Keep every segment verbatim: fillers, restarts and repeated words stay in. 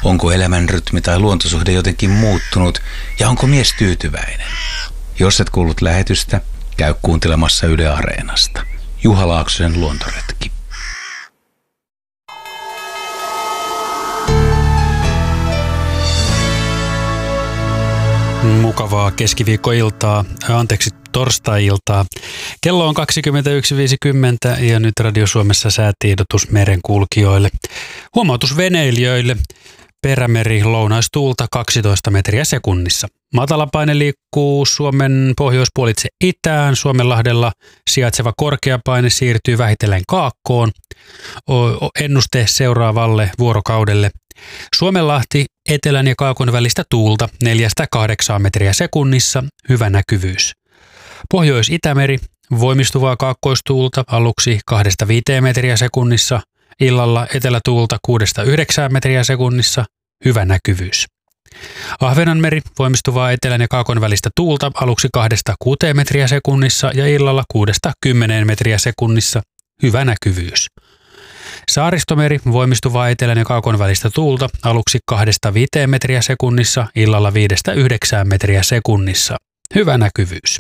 Onko elämän rytmi tai luontosuhde jotenkin muuttunut ja onko mies tyytyväinen? Jos et kuullut lähetystä, käy kuuntelemassa Yle Areenasta. Juha Laaksosen luontoretki. Mukavaa keskiviikkoiltaa, anteeksi torstai-iltaa. Kello on kaksikymmentäyksi viisikymmentä ja nyt Radio Suomessa säätiedotus merenkulkijoille. Huomautus veneilijöille. Perämeri lounaistuulta kaksitoista metriä sekunnissa. Matalapaine liikkuu Suomen pohjoispuolitse itään. Suomenlahdella sijaitseva korkeapaine siirtyy vähitellen kaakkoon. Ennuste seuraavalle vuorokaudelle. Suomenlahti etelän ja kaakon välistä tuulta neljästä kahdeksaan metriä sekunnissa, hyvä näkyvyys. Pohjois-Itämeri voimistuvaa kaakkoistuulta aluksi kahdesta viiteen metriä sekunnissa, illalla etelätuulta kuudesta yhdeksään metriä sekunnissa, hyvä näkyvyys. Ahvenanmeri voimistuvaa etelän ja kaakon välistä tuulta aluksi kahdesta kuuteen metriä sekunnissa ja illalla kuudesta kymmeneen metriä sekunnissa, hyvä näkyvyys. Saaristomeri voimistuvaa etelän ja kaakon välistä tuulta aluksi kahdesta viiteen metriä sekunnissa, illalla viidestä yhdeksään metriä sekunnissa. Hyvä näkyvyys.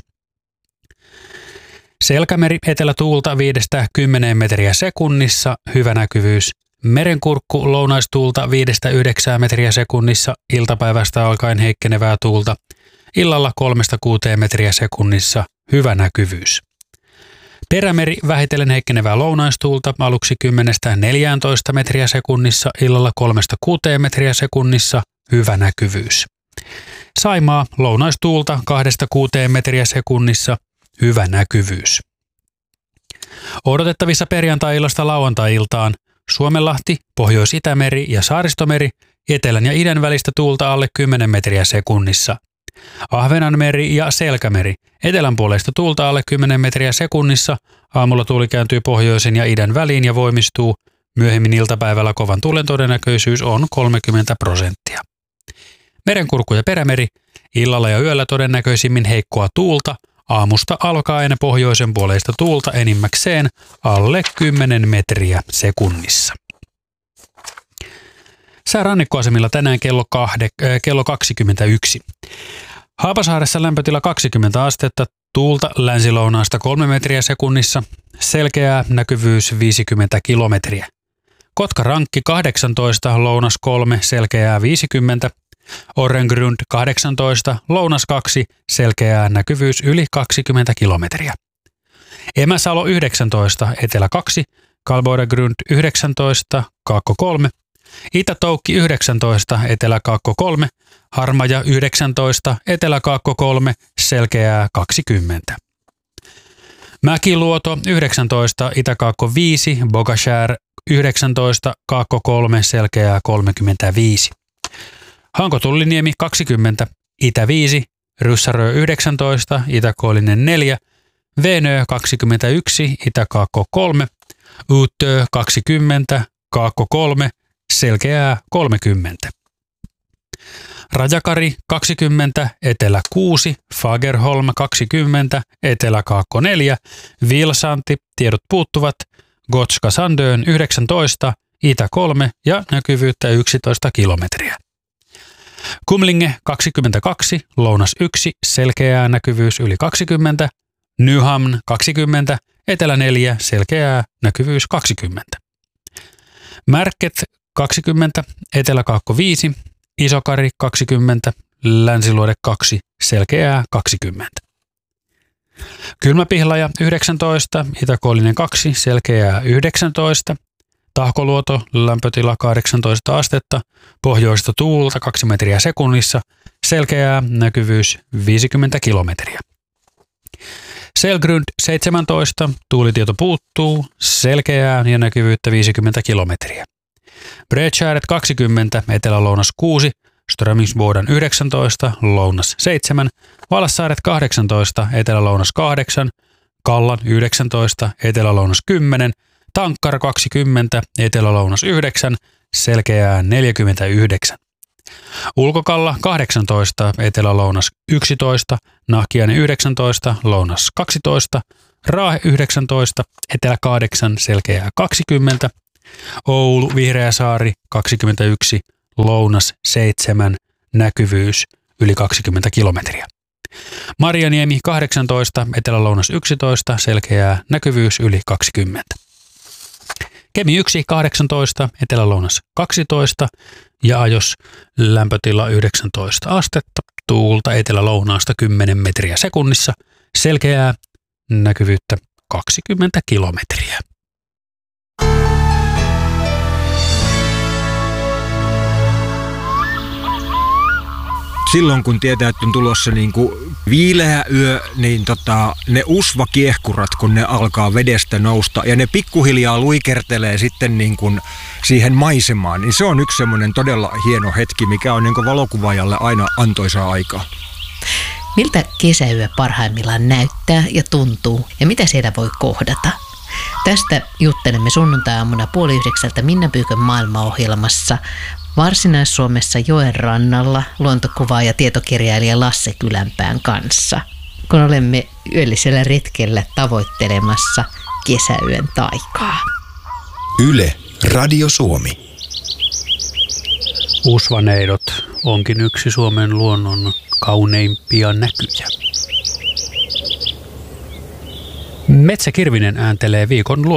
Selkämeri etelätuulta viidestä kymmeneen metriä sekunnissa, hyvä näkyvyys. Merenkurkku lounaistuulta viidestä yhdeksään metriä sekunnissa, iltapäivästä alkaen heikkenevää tuulta, illalla kolmesta kuuteen metriä sekunnissa, hyvä näkyvyys. Perämeri vähitellen heikkenevää lounaistuulta aluksi kymmenestä neljääntoista metriä sekunnissa, illalla kolmesta kuuteen metriä sekunnissa, hyvä näkyvyys. Saimaa lounaistuulta kahdesta kuuteen metriä sekunnissa, hyvä näkyvyys. Odotettavissa perjantai-illasta lauantai-iltaan Suomenlahti, Pohjois-Itämeri ja Saaristomeri, etelän ja idän välistä tuulta alle kymmenen metriä sekunnissa. Ahvenanmeri ja Selkämeri, etelän puolesta tuulta alle kymmenen metriä sekunnissa, aamulla tuuli kääntyy pohjoisen ja idän väliin ja voimistuu, myöhemmin iltapäivällä kovan tuulen todennäköisyys on kolmekymmentä prosenttia. Merenkurkku ja Perämeri, illalla ja yöllä todennäköisimmin heikkoa tuulta, aamusta alkaen pohjoisen puoleista tuulta enimmäkseen alle kymmenen metriä sekunnissa. Sää rannikkoasemilla tänään kello, kahde, äh, kello kaksikymmentäyksi. Haapasaaressa lämpötila kaksikymmentä astetta, tuulta länsilounaasta kolme metriä sekunnissa, selkeää näkyvyys viisikymmentä kilometriä. Kotka-Rankki kahdeksantoista, lounas kolme, selkeää viisikymmentä. Orrengrund kahdeksantoista, lounas kaksi, selkeää näkyvyys yli kaksikymmentä kilometriä. Emäsalo yhdeksäntoista, etelä kaksi, Kalboregrund yhdeksäntoista, kaakko kolme. Itä-Toukki yhdeksäntoista, etelä-kaakko kolme, Harmaja yhdeksäntoista, etelä-kaakko kolme, selkeää kaksikymmentä. Mäkiluoto yhdeksäntoista, itä-kaakko viisi, Bogashär yhdeksäntoista, kaakko kolme, selkeää kolmekymmentäviisi. Hanko-Tulliniemi kaksikymmentä, itä viisi, Ryssärö yhdeksäntoista, itä-Koillinen neljä, Venö kaksikymmentäyksi, itä-kaakko kolme, Uutö kaksikymmentä, kaakko kolme, selkeää kolmekymmentä. Rajakari kaksikymmentä, etelä kuusi, Fagerholm kaksikymmentä, etelä-kaakko neljä, Vilsanti, tiedot puuttuvat, Gotska Sandön yhdeksäntoista, itä kolme ja näkyvyyttä yksitoista kilometriä. Kumlinge kaksikymmentäkaksi, lounas yksi, selkeää näkyvyys yli kaksikymmentä, Nyhamn kaksikymmentä, etelä neljä, selkeää näkyvyys kaksikymmentä. Märket kaksikymmentä, etelä-kaakko viisi, Isokari kaksikymmentä, Länsiluode kaksi, selkeää kaksikymmentä. Kylmäpihlaja yhdeksäntoista, Itä-Koillinen kaksi, selkeää yhdeksäntoista. Tahkoluoto, lämpötila kahdeksantoista astetta, pohjoista tuulta kaksi metriä sekunnissa, selkeää näkyvyys viisikymmentä kilometriä. Selgrund seitsemäntoista, tuulitieto puuttuu, selkeää ja näkyvyyttä viisikymmentä kilometriä. Bredskäret kaksikymmentä, etelä-lounas kuusi, Strömingsboden yhdeksäntoista, lounas seitsemän, Valassaaret kahdeksantoista, etelä-lounas kahdeksan, Kallan yhdeksäntoista, etelä-lounas kymmenen, Tankkara kaksikymmentä, etelä-lounas yhdeksän, selkeää neljäkymmentäyhdeksän. Ulkokalla kahdeksantoista, etelä-lounas yksitoista, Nahkiainen yhdeksäntoista, lounas kaksitoista, Raahe yhdeksäntoista, etelä kahdeksan, selkeää kaksikymmentä, Oulu Vihreäsaari kaksikymmentäyksi, lounas seitsemän, näkyvyys yli kaksikymmentä kilometriä. Marjaniemi kahdeksantoista, etelä-lounas yksitoista, selkeää, näkyvyys yli kaksikymmentä. Kemi yksi, kahdeksantoista, etelä-lounas kaksitoista ja Ajos lämpötila yhdeksäntoista astetta, tuulta etelä-lounaasta kymmenen metriä sekunnissa, selkeää, näkyvyyttä kaksikymmentä kilometriä. Silloin kun tietää, että on tulossa niin kuin viileä yö, niin tota, ne usvakiehkurat, kun ne alkaa vedestä nousta ja ne pikkuhiljaa luikertelee sitten niin kuin siihen maisemaan, niin se on yksi semmoinen todella hieno hetki, mikä on niin kuin valokuvaajalle aina antoisaa aikaa. Miltä kesäyö parhaimmillaan näyttää ja tuntuu ja mitä siellä voi kohdata? Tästä juttelemme sunnuntai-aamuna puoli yhdeksältä Minna Pyykön maailmaohjelmassa Varsinais-Suomessa joen rannalla luontokuvaaja ja tietokirjailija Lasse Kylänpään kanssa, kun olemme yöllisellä retkellä tavoittelemassa kesäyön taikaa. Yle, Radio Suomi. Usvaneidot onkin yksi Suomen luonnon kauneimpia näkyjä. Metsä Kirvinen ääntelee viikon luontoa.